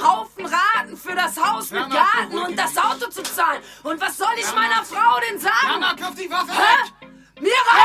Haufen Raten für das Haus mit Garten und das Auto zu zahlen. Und was soll ich meiner Frau denn sagen? Mama, wirf die Waffe weg! Mir